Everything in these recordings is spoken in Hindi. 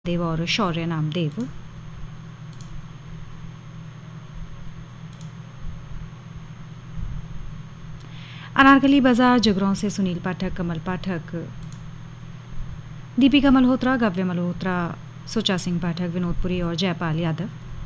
देव और शौर्य नामदेव। अनारकली बाजार जगरों से सुनील पाठक, कमल पाठक, दीपिका मल्होत्रा, गव्य मल्होत्रा, सुचा सिंह पाठक, विनोदपुरी और जयपाल यादव।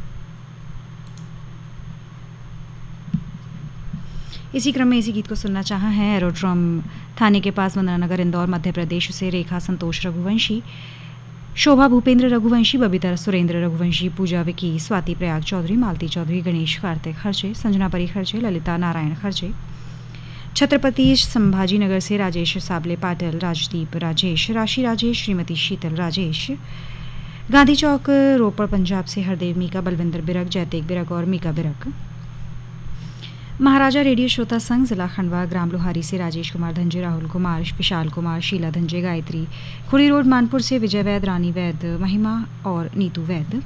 इसी क्रम में इसी गीत को सुनना चाहा है एरोड्रम थाने के पास वंदनानगर इंदौर मध्य प्रदेश से रेखा संतोष रघुवंशी, शोभा भूपेंद्र रघुवंशी, बबीता सुरेंद्र रघुवंशी, पूजा विकी, स्वाति प्रयाग चौधरी, मालती चौधरी, गणेश कार्तिक खर्चे, संजना परी खर्चे, ललिता नारायण खर्चे, छत्रपति संभाजीनगर से राजेश साबले पाटिल, राजदीप राजेश, राशि राजेश, श्रीमती शीतल राजेश, गांधी चौक रोपड़ पंजाब से हरदेव मीका, बलविंदर बिरक, जयतेग बिरक और मीका बिरक। महाराजा रेडियो श्रोता संघ जिला खंडवा ग्राम लोहारी से राजेश कुमार धंजे, राहुल कुमार, विशाल कुमार, शीला धंजे, गायत्री, खुड़ी रोड मानपुर से विजय वैद, रानी वैद, महिमा और नीतू वैद।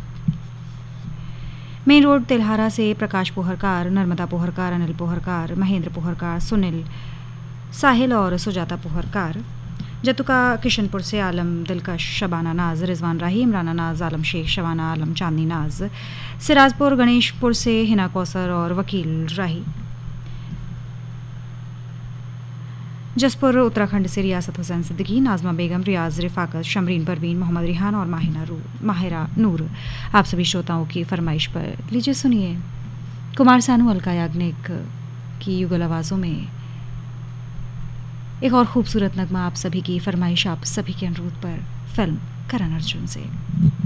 मेन रोड तिलहारा से प्रकाश पोहरकार, नर्मदा पोहरकार, अनिल पोहरकार, महेंद्र पोहरकार, सुनील, साहिल और सुजाता पोहरकार। जतुका किशनपुर से आलम दिलकश, शबाना नाज, रिजवान राही, इमराना नाज, आलम शेख, शबाना आलम, चांदनी नाज। सिराजपुर गणेशपुर से हिना कौसर और वकील राही। जसपुर उत्तराखंड से रियासत हुसैन सिद्दीकी, नाजमा बेगम, रियाज रिफाकत, शमरीन परवीन, मोहम्मद रिहान और माहिरा नूर। आप सभी श्रोताओं की फरमाइश पर लीजिए सुनिए कुमार सानू, अलका याग्निक की युगल आवाज़ों में एक और खूबसूरत नगमा आप सभी की फरमाइश, आप सभी के अनुरोध पर फिल्म करण अर्जुन से।